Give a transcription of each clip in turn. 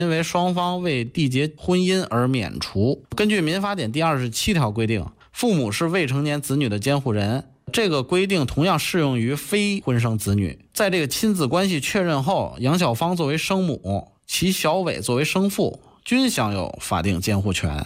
因为双方未缔结婚姻而免除。根据民法典第27条规定，父母是未成年子女的监护人，这个规定同样适用于非婚生子女。在这个亲子关系确认后，杨小芳作为生母，其小伟作为生父，均享有法定监护权。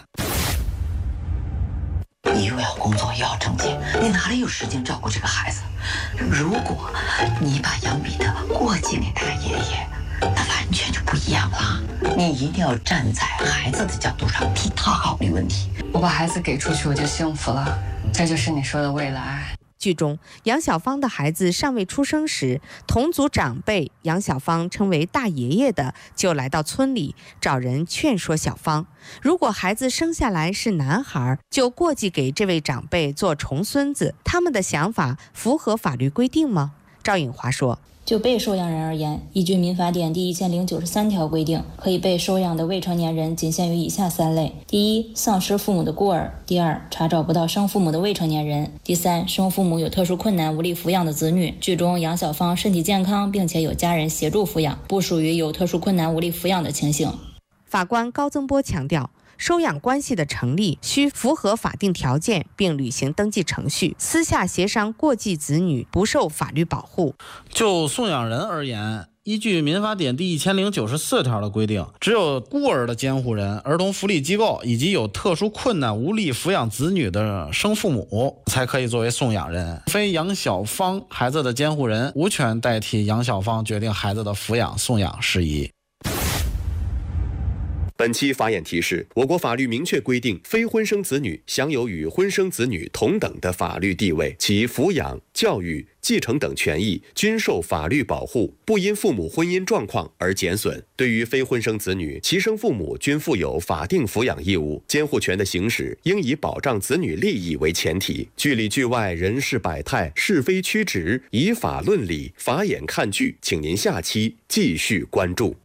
你又要工作又要挣钱，你哪里有时间照顾这个孩子？如果你把杨彼得过继给他爷爷，那完全就不一样了。你一定要站在孩子的角度上替他考虑问题。 我把孩子给出去，我就幸福了，这就是你说的未来。 剧中，杨小芳的孩子尚未出生时，同族长辈杨小芳称为大爷爷的就来到村里找人劝说小芳，如果孩子生下来是男孩，就过继给这位长辈做重孙子。他们的想法符合法律规定吗？赵颖华说， 就被收养人而言，依据民法典第1093条规定，可以被收养的未成年人仅限于以下3类：第一，丧失父母的孤儿；第二，查找不到生父母的未成年人；第三，生父母有特殊困难无力抚养的子女。剧中杨小芳身体健康，并且有家人协助抚养，不属于有特殊困难无力抚养的情形。 法官高增波强调，收养关系的成立需符合法定条件并履行登记程序，私下协商过继子女不受法律保护。 就送养人而言，依据民法典第1094条的规定，只有孤儿的监护人、儿童福利机构以及有特殊困难无力抚养子女的生父母才可以作为送养人。非杨小芳孩子的监护人无权代替杨小芳决定孩子的抚养送养事宜。 本期法眼提示：我国法律明确规定，非婚生子女享有与婚生子女同等的法律地位，其抚养、教育、继承等权益均受法律保护，不因父母婚姻状况而减损。对于非婚生子女，其生父母均负有法定抚养义务，监护权的行使应以保障子女利益为前提。剧里剧外人事百态，是非曲直，以法论理，法眼看剧，请您下期继续关注。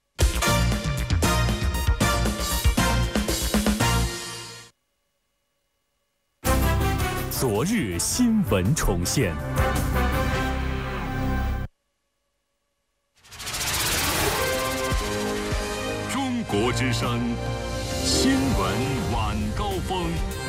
昨日新闻重现。中国之声新闻晚高峰。